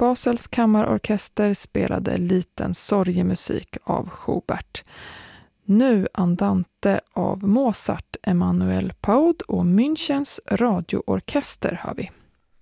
Basels kammarorkester spelade liten sorgemusik av Schubert. Nu Andante av Mozart, Emanuel Paud och Münchens radioorkester hör vi.